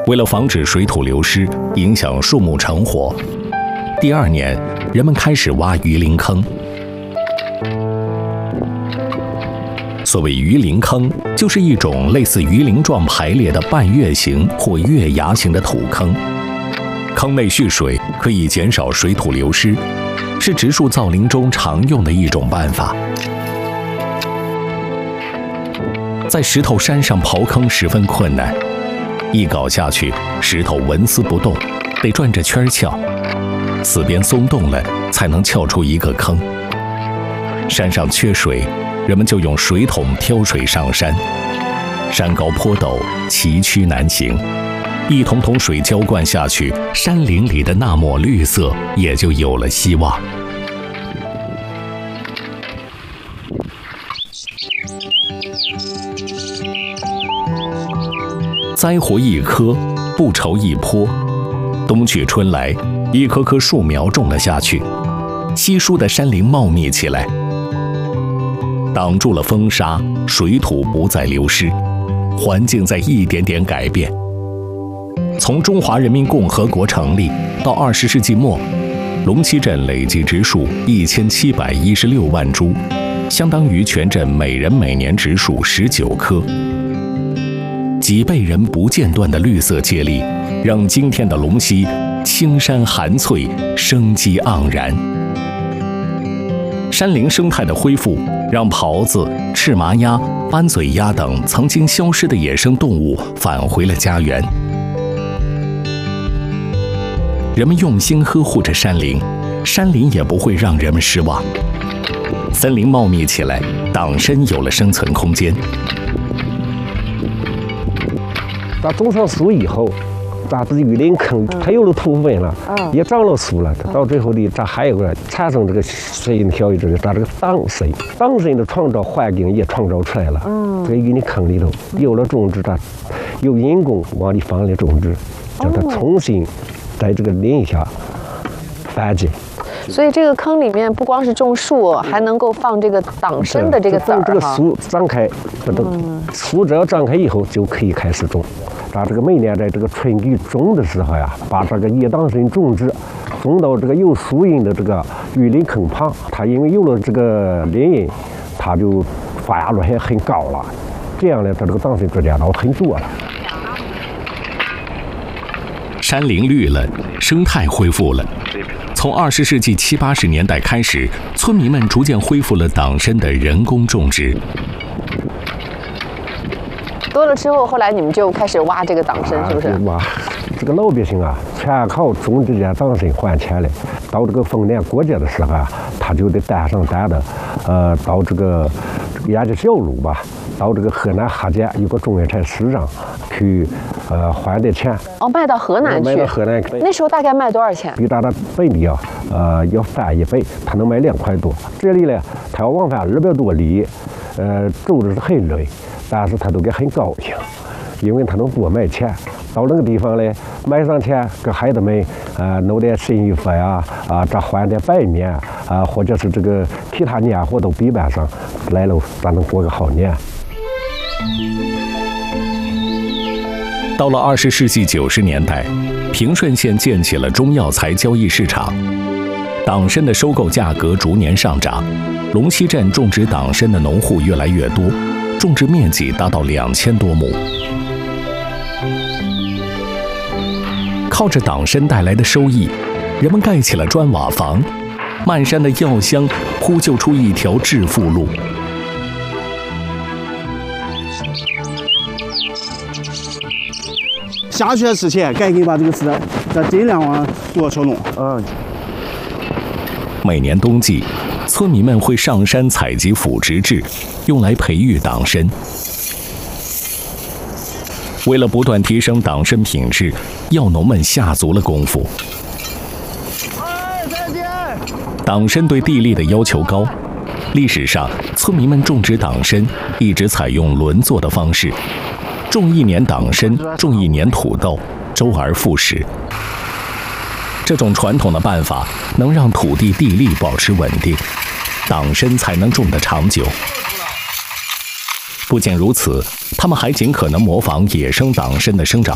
为了防止水土流失，影响树木成活，第2年，人们开始挖鱼鳞坑。所谓鱼鳞坑，就是一种类似鱼鳞状排列的半月形或月牙形的土坑。坑内蓄水可以减少水土流失，是植树造林中常用的一种办法。在石头山上刨坑十分困难，一镐下去，石头纹丝不动，得转着圈撬，四边松动了才能撬出一个坑。山上缺水，人们就用水桶挑水上山，山高坡陡，崎岖难行。一桶桶水浇灌下去，山林里的那抹绿色也就有了希望。栽活一棵，不愁一坡。冬去春来，一棵棵树苗种了下去，稀疏的山林茂密起来，挡住了风沙，水土不再流失，环境在一点点改变。从中华人民共和国成立到20世纪末，龙溪镇累计植树1716万株，相当于全镇每人每年植树19棵。几辈人不间断的绿色接力，让今天的龙溪青山含翠，生机盎然。山林生态的恢复，让狍子、赤麻鸭、斑嘴鸭等曾经消失的野生动物返回了家园。人们用心呵护着山林，山林也不会让人们失望。森林茂密起来，党参有了生存空间。 咱种上树以后，咱这鱼鳞坑它有了土分了，也长了树了，到最后的咱还有个产生这个水影效益，这个咱这个党参，党参的创造环境也创造出来了。这个鱼鳞坑里头有了种植，它有人工往里放了种植，叫它重新在这个林下繁殖。 所以这个坑里面不光是种树，还能够放这个党参的这个籽儿。 这个树长开，这个树只要长开以后就可以开始种。咱这个每年在这个春季种的时候呀，把这个野党参种植种到这个有树荫的这个鱼鳞坑旁，它因为有了这个林荫，它就发芽率还很高了。这样呢，它这个党参直接到很多了。 山林绿了，生态恢复了。从20世纪70、80年代开始，村民们逐渐恢复了党参的人工种植。 多了之后，后来你们就开始挖这个党参，是不是？ 挖，这个老百姓啊，全靠种这些党参换钱嘞。到这个丰年过节的时候啊，他就得担上担的，到这个沿着小路吧，到这个河南哈街有个中药材市场去，换点钱。 哦，卖到河南去。 卖到河南。 那时候大概卖多少钱？ 比咱本地啊，要翻1倍，他能卖2块多。这里呢，他要往返200多里，走的是很累，但是他都给很高兴，因为他能多卖钱。到那个地方呢，卖上钱给孩子们弄点新衣服呀，再换点白面或者是这个其他年货都备办上来了，咱能过个好年。 到了20世纪90年代，平顺县建起了中药材交易市场，党参的收购价格逐年上涨，龙溪镇种植党参的农户越来越多，种植面积达到2000多亩。靠着党参带来的收益，人们盖起了砖瓦房，漫山的药香铺就出一条致富路。 下雪之前，赶紧把这个事再尽量往多去弄。 每年冬季，村民们会上山采集腐殖质，用来培育党参。为了不断提升党参品质，药农们下足了功夫。党参对地力的要求高，历史上村民们种植党参一直采用轮作的方式，种1年党参，种1年土豆，周而复始。这种传统的办法能让土地地力保持稳定，党参才能种得长久。不仅如此，他们还尽可能模仿野生党参的生长